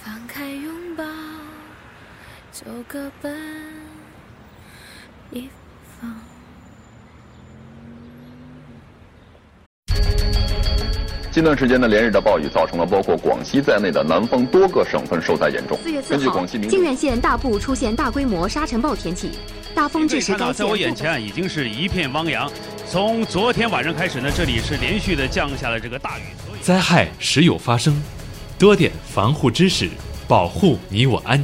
放开拥抱，就各奔一方。 近段时间的连日的暴雨，造成了包括广西在内的南方多个省份受灾严重。 4月4号，靖远县大部出现大规模沙尘暴天气，大风致使该县。 在我眼前已经是一片汪洋。从昨天晚上开始呢，这里是连续的降下了这个大雨。 灾害时有发生，多点防护知识，保护你我安全。